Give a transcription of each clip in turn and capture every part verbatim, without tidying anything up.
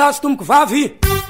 Azo tomboky vavy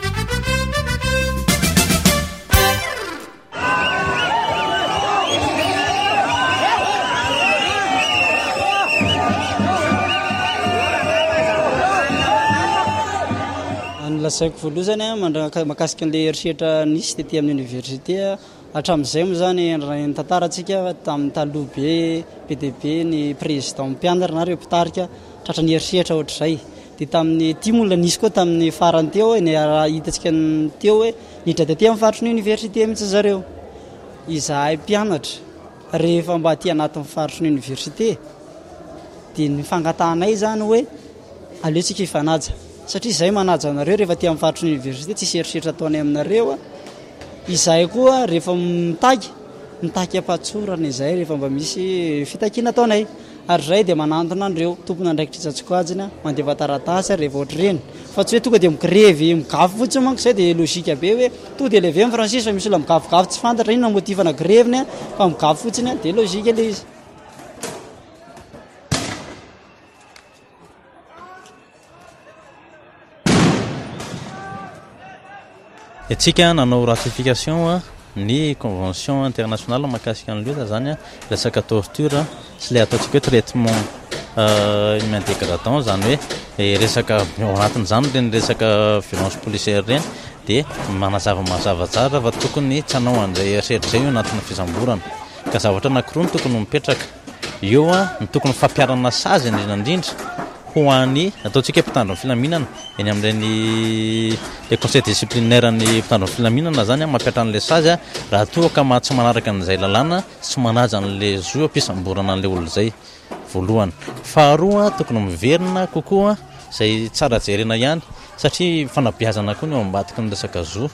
lasaiko voaloha zany a mandra mahakasika an'le eritreritra nisy tetỳ amin'ny université hatramin'izay moa zany ny tantarantsika tamin'ny taloha be P D B ny président mpianatra nareo mpitarika tratra ny eritreritra ohatr'izay dia tamin'ny ty mola nisy koa tamin'ny farany teo ny hitantsika teo hoe niditra tetỳ amin'ny faritry ny université mihitsy zareo izahay mpianatra rehefa mba aty anatin'ny faritry ny université dia ny fangatanay zany hoe aleotsika hifanaja satria izay manaja anareo rehefa ty amin'ny faritry ny université tsisy eritreritra ataonay aminareo izahay koa rehefa mitaky mitaky ampatsorana izay rehefa mba misy fitakiana ataonay ary zay dia manantona andreo tompona andraikitra tsatsikoajina mandeva taratasy rehefa ohatr'ireny fa tsy hoe tonga dia migrevy migafy fotsiny manko izay dia logika be hoe to dia leve amin'ny fransisy fa misy ola migafigafy tsy fantatra inona motivana greviny fa migafy fotsiny dia logika ilay izy. Etsika nanao ratification ny convention internationale mahakasika ny loza zany a resaka torture sy le ataontsika hoe traitement humain dégradant zany hoe resaka ao anatin'izany reny resaka violence policière reny dia manazava mazava tsara fa tokony tsy hanao an'izay eritreritra zay io anatin'ny fisamborana ka zavatra anankiroa ny tokony mipetraka eo a ny tokony fampiarana sazy indrindrandrindra ho an'ny ataontsika mpitandro ny filaminana eny amin'ireny le conseil disciplinaire ny mpitandro ny filaminana zany a mampiatra an'le sazy a raha toa ka ma tsy manaraka an'izay lalàna sy manaja an'le zo ampisamborana an'le olo zay voalohany faharoa tokony miverina kokoa zay tsara jerena ihany satria fanabeazana koa ny eo ambadiky ny resaka zo